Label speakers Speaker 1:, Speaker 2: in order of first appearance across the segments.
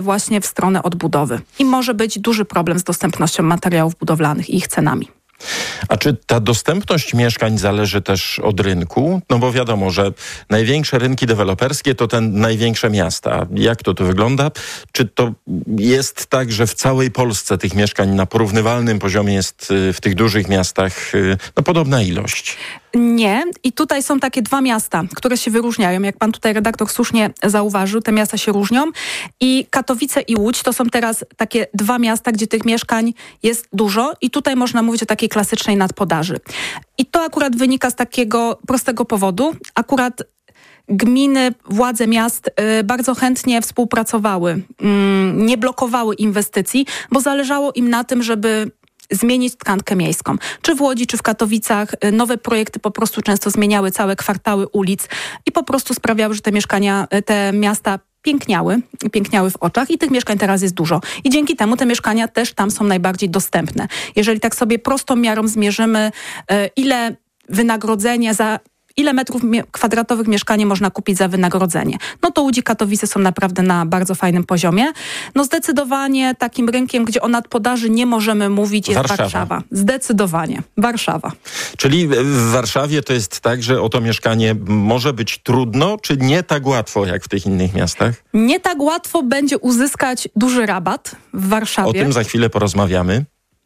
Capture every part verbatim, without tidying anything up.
Speaker 1: właśnie w stronę odbudowy. I może być duży problem z dostępnością materiałów budowlanych i ich cenami.
Speaker 2: A czy ta dostępność mieszkań zależy też od rynku? No bo wiadomo, że największe rynki deweloperskie to te największe miasta. Jak to tu wygląda? Czy to jest tak, że w całej Polsce tych mieszkań na porównywalnym poziomie jest w tych dużych miastach no, podobna ilość?
Speaker 1: Nie. I tutaj są takie dwa miasta, które się wyróżniają. Jak pan tutaj redaktor słusznie zauważył, te miasta się różnią. I Katowice i Łódź to są teraz takie dwa miasta, gdzie tych mieszkań jest dużo. I tutaj można mówić o takiej klasycznej nadpodaży. I to akurat wynika z takiego prostego powodu. Akurat gminy, władze miast y, bardzo chętnie współpracowały, y, nie blokowały inwestycji, bo zależało im na tym, żeby zmienić tkankę miejską. Czy w Łodzi, czy w Katowicach nowe projekty po prostu często zmieniały całe kwartały ulic i po prostu sprawiały, że te mieszkania, te miasta piękniały, piękniały w oczach i tych mieszkań teraz jest dużo. I dzięki temu te mieszkania też tam są najbardziej dostępne. Jeżeli tak sobie prostą miarą zmierzymy, ile wynagrodzenia za ile metrów kwadratowych mieszkanie można kupić za wynagrodzenie. No to Łódź i Katowice są naprawdę na bardzo fajnym poziomie. No zdecydowanie takim rynkiem, gdzie o nadpodaży nie możemy mówić, jest Warszawa. Warszawa. Zdecydowanie. Warszawa.
Speaker 2: Czyli w Warszawie to jest tak, że o to mieszkanie może być trudno, czy nie tak łatwo jak w tych innych miastach?
Speaker 1: Nie tak łatwo będzie uzyskać duży rabat w Warszawie.
Speaker 2: O tym za chwilę porozmawiamy.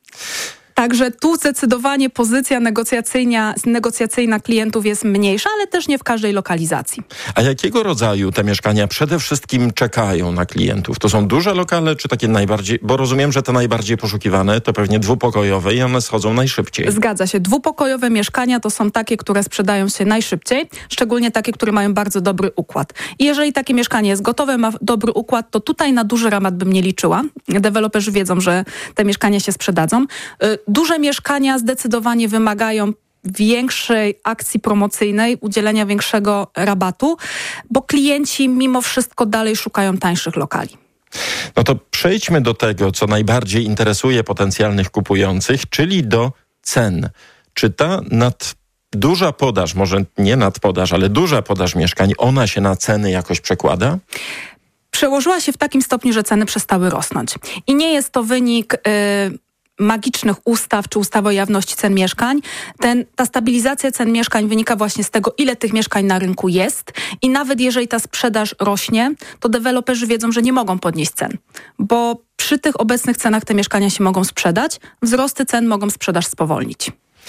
Speaker 1: Także tu zdecydowanie pozycja negocjacyjna, negocjacyjna klientów jest mniejsza, ale też nie w każdej lokalizacji.
Speaker 2: A jakiego rodzaju te mieszkania przede wszystkim czekają na klientów? To są duże lokale, czy takie najbardziej, bo rozumiem, że te najbardziej poszukiwane to pewnie dwupokojowe i one schodzą najszybciej.
Speaker 1: Zgadza się. Dwupokojowe mieszkania to są takie, które sprzedają się najszybciej, szczególnie takie, które mają bardzo dobry układ. I jeżeli takie mieszkanie jest gotowe, ma dobry układ, to tutaj na duży rabat bym nie liczyła. Deweloperzy wiedzą, że te mieszkania się sprzedadzą. Duże mieszkania zdecydowanie wymagają większej akcji promocyjnej, udzielenia większego rabatu, bo klienci mimo wszystko dalej szukają tańszych lokali.
Speaker 2: No to przejdźmy do tego, co najbardziej interesuje potencjalnych kupujących, czyli do cen. Czy ta nad duża podaż, może nie nadpodaż, ale duża podaż mieszkań, ona się na ceny jakoś przekłada?
Speaker 1: Przełożyła się w takim stopniu, że ceny przestały rosnąć. I nie jest to wynik Yy, magicznych ustaw czy ustawy o jawności cen mieszkań. Ten, ta stabilizacja cen mieszkań wynika właśnie z tego, ile tych mieszkań na rynku jest i nawet jeżeli ta sprzedaż rośnie, to deweloperzy wiedzą, że nie mogą podnieść cen, bo przy tych obecnych cenach te mieszkania się mogą sprzedać, wzrosty cen mogą sprzedaż spowolnić.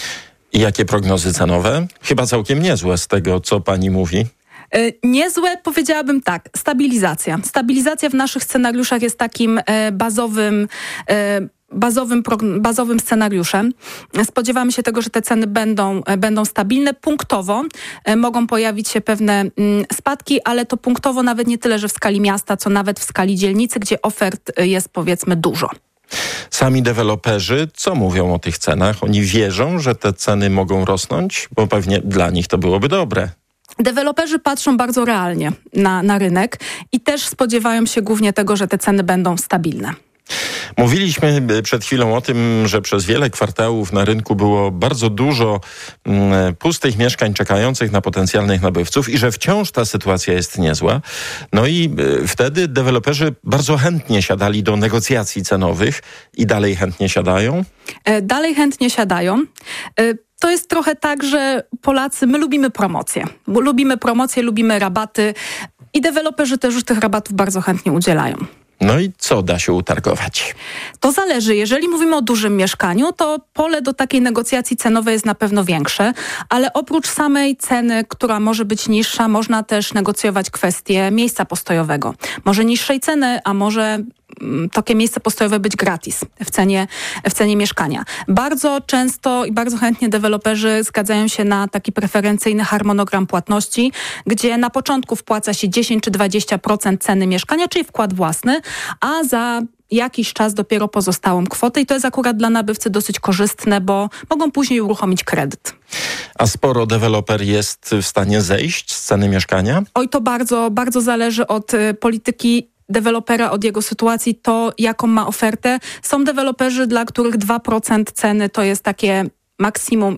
Speaker 2: I jakie prognozy cenowe? Chyba całkiem niezłe z tego, co pani mówi.
Speaker 1: Niezłe, powiedziałabym tak, stabilizacja. Stabilizacja w naszych scenariuszach jest takim e, bazowym e, Bazowym, bazowym scenariuszem. Spodziewamy się tego, że te ceny będą, będą stabilne. Punktowo mogą pojawić się pewne spadki, ale to punktowo nawet nie tyle, że w skali miasta, co nawet w skali dzielnicy, gdzie ofert jest powiedzmy dużo.
Speaker 2: Sami deweloperzy co mówią o tych cenach? Oni wierzą, że te ceny mogą rosnąć? Bo pewnie dla nich to byłoby dobre.
Speaker 1: Deweloperzy patrzą bardzo realnie na, na rynek i też spodziewają się głównie tego, że te ceny będą stabilne.
Speaker 2: Mówiliśmy przed chwilą o tym, że przez wiele kwartałów na rynku było bardzo dużo mm, pustych mieszkań czekających na potencjalnych nabywców i że wciąż ta sytuacja jest niezła. No i y, wtedy deweloperzy bardzo chętnie siadali do negocjacji cenowych i dalej chętnie siadają?
Speaker 1: E, dalej chętnie siadają. E, To jest trochę tak, że Polacy, my lubimy promocje. Bo lubimy promocje, lubimy rabaty i deweloperzy też już tych rabatów bardzo chętnie udzielają.
Speaker 2: No i co da się utargować?
Speaker 1: To zależy. Jeżeli mówimy o dużym mieszkaniu, to pole do takiej negocjacji cenowej jest na pewno większe, ale oprócz samej ceny, która może być niższa, można też negocjować kwestię miejsca postojowego. Może niższej ceny, a może takie miejsce postojowe być gratis w cenie, w cenie mieszkania. Bardzo często i bardzo chętnie deweloperzy zgadzają się na taki preferencyjny harmonogram płatności, gdzie na początku wpłaca się dziesięć czy dwadzieścia procent ceny mieszkania, czyli wkład własny, a za jakiś czas dopiero pozostałą kwotę i to jest akurat dla nabywcy dosyć korzystne, bo mogą później uruchomić kredyt.
Speaker 2: A sporo deweloper jest w stanie zejść z ceny mieszkania?
Speaker 1: Oj, to bardzo, bardzo zależy od y, polityki dewelopera, od jego sytuacji, to jaką ma ofertę. Są deweloperzy, dla których dwa procent ceny to jest takie maksimum i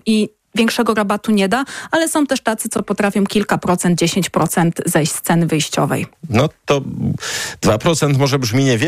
Speaker 1: większego rabatu nie da, ale są też tacy, co potrafią kilka procent, dziesięć procent zejść z ceny wyjściowej.
Speaker 2: No to dwa procent może brzmi niewiele.